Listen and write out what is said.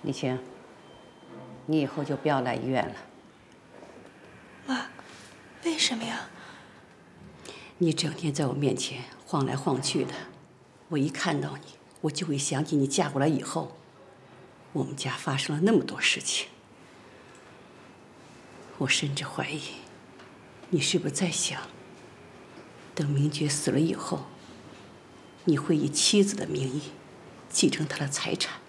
李青，你以后就不要来医院了。 妈，为什么呀？ 你整天在我面前晃来晃去的，我一看到你，我就会想起你嫁过来以后，我们家发生了那么多事情。我甚至怀疑，你是不是在想，等明觉死了以后，你会以妻子的名义继承他的财产？